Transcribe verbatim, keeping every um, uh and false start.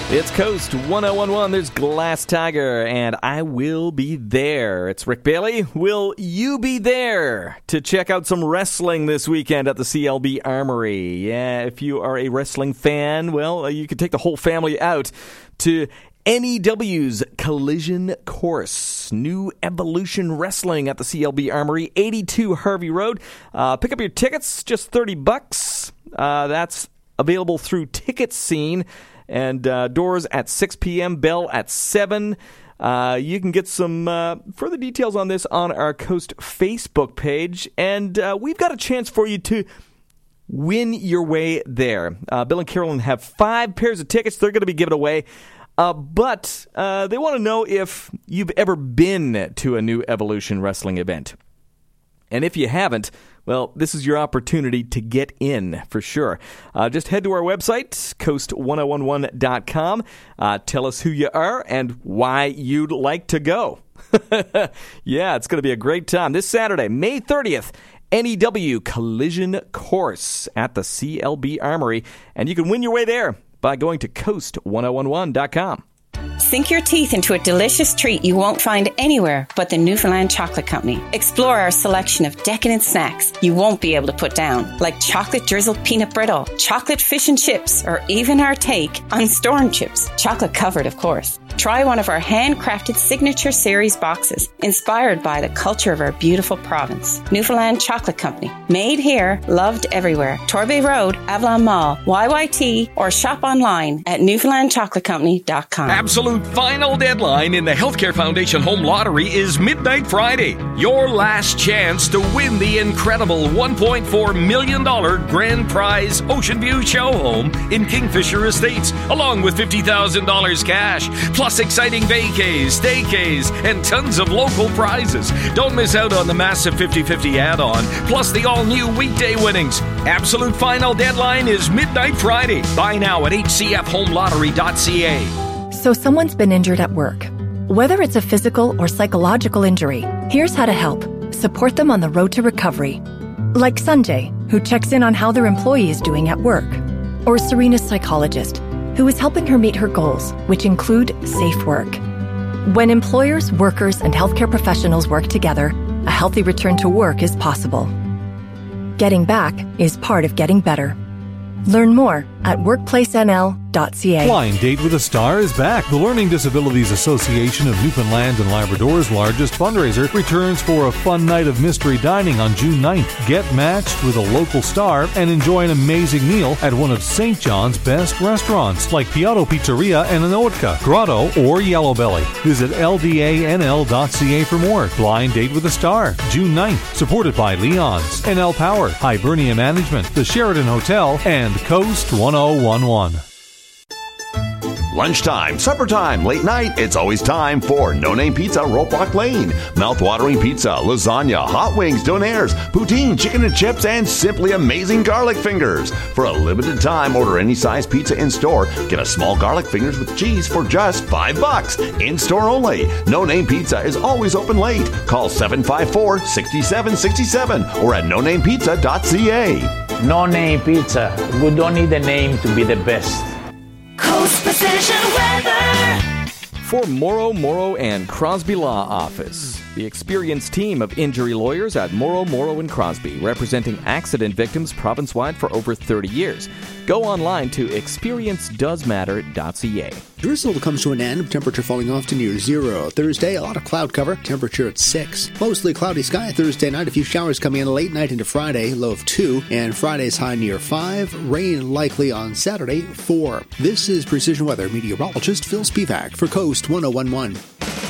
It's Coast one oh one one. There's Glass Tiger, and I will be there. It's Rick Bailey. Will you be there to check out some wrestling this weekend at the C L B Armory? Yeah, if you are a wrestling fan, well, you can take the whole family out to N E W's Collision Course, New Evolution Wrestling at the C L B Armory, eighty-two Harvey Road. Uh, pick up your tickets, just thirty bucks. Uh, that's available through Ticket Scene. And uh, doors at six p.m., bell at seven. Uh, you can get some uh, further details on this on our Coast Facebook page. And uh, we've got a chance for you to win your way there. Uh, Bill and Carolyn have five pairs of tickets. They're going to be given away. Uh, but uh, they want to know if you've ever been to a New Evolution Wrestling event. And if you haven't, well, this is your opportunity to get in for sure. Uh, just head to our website, coast one oh one one dot com. Uh, tell us who you are and why you'd like to go. Yeah, it's going to be a great time. This Saturday, May thirtieth, N E W Collision Course at the C L B Armory. And you can win your way there by going to coast one oh one one dot com. Sink your teeth into a delicious treat you won't find anywhere but the Newfoundland Chocolate Company. Explore our selection of decadent snacks you won't be able to put down, like chocolate drizzled peanut brittle, chocolate fish and chips, or even our take on storm chips, chocolate covered, of course. Try one of our handcrafted signature series boxes, inspired by the culture of our beautiful province. Newfoundland Chocolate Company. Made here, loved everywhere. Torbay Road, Avalon Mall, Y Y T, or shop online at newfoundland chocolate company dot com. Absolute final deadline in the Healthcare Foundation Home Lottery is midnight Friday. Your last chance to win the incredible one point four million dollars grand prize Ocean View show home in Kingfisher Estates, along with fifty thousand dollars cash, plus exciting vacays, staycays, and tons of local prizes. Don't miss out on the massive fifty-fifty add-on, plus the all-new weekday winnings. Absolute final deadline is midnight Friday. Buy now at h c f home lottery dot c a. So someone's been injured at work. Whether it's a physical or psychological injury, here's how to help. Support them on the road to recovery. Like Sanjay, who checks in on how their employee is doing at work. Or Serena's psychologist, who is helping her meet her goals, which include safe work. When employers, workers, and healthcare professionals work together, a healthy return to work is possible. Getting back is part of getting better. Learn more at workplace n l dot c a. Blind Date with a Star is back. The Learning Disabilities Association of Newfoundland and Labrador's largest fundraiser returns for a fun night of mystery dining on June ninth. Get matched with a local star and enjoy an amazing meal at one of Saint John's best restaurants like Piatto Pizzeria and Anotka, Grotto, or Yellow Belly. Visit l d a n l dot c a for more. Blind Date with a Star, June ninth, supported by Leon's, N L Power, Hibernia Management, the Sheraton Hotel, and Coast one oh one one. Lunchtime, supper time, late night, it's always time for No Name Pizza, Rope Walk Lane. Mouth-watering pizza, lasagna, hot wings, donaires, poutine, chicken and chips, and simply amazing garlic fingers. For a limited time, order any size pizza in-store. Get a small garlic fingers with cheese for just five bucks. In-store only. No Name Pizza is always open late. Call seven five four, six seven six seven or at no name pizza dot c a. No Name Pizza. We don't need a name to be the best. Coast Precision Weather. For Morrow, Morrow and Crosby Law Office, the experienced team of injury lawyers at Morrow, Morrow and Crosby, representing accident victims province-wide for over thirty years. Go online to experience does matter dot c a. Drizzle comes to an end, temperature falling off to near zero. Thursday, a lot of cloud cover, temperature at six. Mostly cloudy sky Thursday night, a few showers coming in late night into Friday, low of two. And Friday's high near five. Rain likely on Saturday, four. This is Precision Weather meteorologist Phil Spivak for Coast one oh one one.